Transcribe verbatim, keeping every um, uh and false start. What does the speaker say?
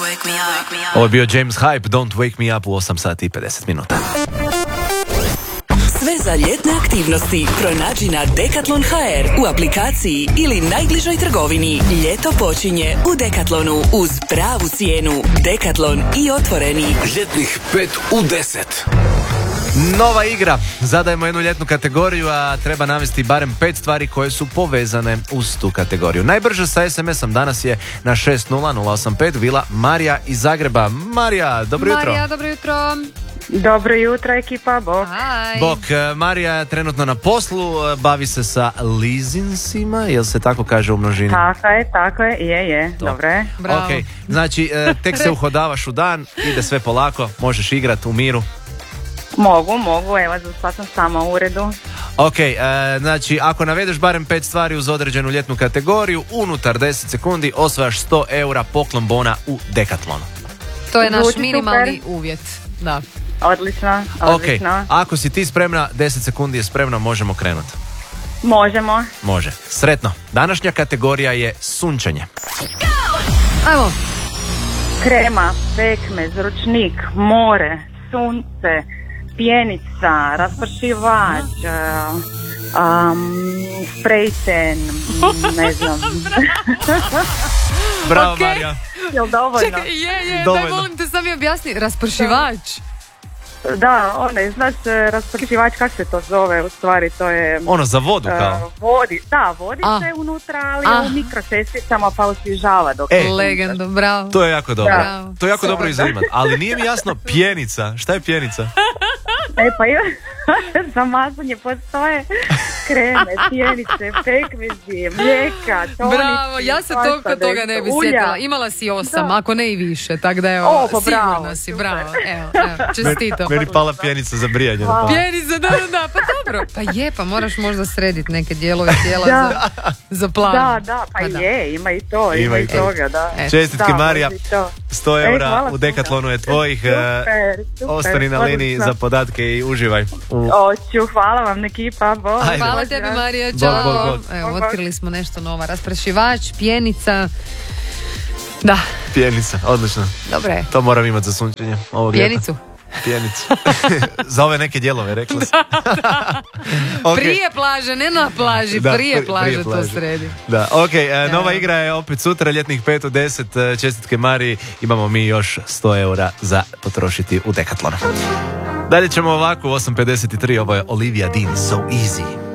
Ovo je bio James Hype, Don't Wake Me Up u osam sati i pedeset minuta. Sve za ljetne aktivnosti pronađi na Decathlon točka h r, u aplikaciji ili najbližoj trgovini. Ljeto počinje u Decathlonu uz pravu cijenu. Decathlon i otvoreni. Ljetnih pet u deset. Nova igra. Zadajemo jednu ljetnu kategoriju, a treba navesti barem pet stvari koje su povezane uz tu kategoriju. Najbrže sa es em esom danas je na šest nula nula osam pet bila Marija iz Zagreba. Marija, dobro jutro. Marija, dobro jutro. Dobro jutro, ekipa, bok. Hi. Bok, Marija je trenutno na poslu, bavi se sa lizinsima, jel se tako kaže u množini? Tako je, tako je, je, je, To. dobro je. Bravo. Ok, znači tek se uhodavaš u dan, ide sve polako, možeš igrat u miru. Mogu, mogu, evo, sad sam sama u uredu. Ok, e, znači ako navedeš barem pet stvari uz određenu ljetnu kategoriju, unutar deset sekundi osvajaš sto eura poklon bona u Decathlonu. To je naš Zvuči minimalni super. uvjet. Da. Odlično, Ok, odlično. ako si ti spremna, deset sekundi je spremno, možemo krenuti. Možemo. Može. Sretno. Današnja kategorija je sunčanje. Ajmo. Krema, pekmez, ručnik, more, sunce, pjenica, raspršivač, um, sprejten, ne znam. Bravo, Ok. Marija. Jel dovoljno? Čekaj, je, je, Dovoljno. daj molim te sam mi objasni. Raspršivač. Da, onaj, znaš, raspršivač, kako se to zove, u stvari, to je... Ono za vodu kao. Uh, vodi, da, vodice A. je unutra, ali A. je u mikročesticama pa osvježava dok... E, Legendo, bravo. To je jako dobro. Bravo. To je jako dobro izrimat. Ali nije mi jasno pjenica. Šta je pjenica? E pa ima, za mazanje postoje kreme, pjenice, pekmezi, mlijeka, tonici. Bravo, ja se svašta toga, toga ne bi nešto, sjetila. ulja. Imala si osam, Da. ako ne i više, tako da evo, O, pa bravo, sigurna si, super. bravo. Evo, evo, čestito. Meni pala pjenica za brijanje. na pamet. Pjenica, da, da, da, pa dobro. Pa je, pa moraš možda srediti neke dijelove tijela Da. za, za plažu. Da, da, pa, Pa da. je, ima i to, Ima ima, i i to. toga, da. E. Čestitke, Da, Marija. može i to. sto E, eura hvala u Decathlonu je tvojih. Super, e, super, Ostani na liniji odlično. za podatke i uživaj. U... Oću, hvala vam, ekipa, bok. Ajde. Hvala tebi, Marija, Bog, čao. bog, bog. Evo, Bog, bog. otkrili smo nešto novo. Raspršivač, pjenica. Da, Pjenica, odlično. dobro je. To moram imati za sunčanje ovog ljeta. Pjenicu. Pjenicu. Za ove neke dijelove, rekla si. Ok. Prije plaže, ne na plaži, Da, prije pri- plaže prije to plaže. sredi. Da, ok, e, Da. nova igra je opet sutra, ljetnih pet u deset, e, čestitke Mariji, imamo mi još sto eura za potrošiti u Decathlonu. Dalje ćemo ovako u osam pedeset tri, ovo je Olivia Dean, So Easy.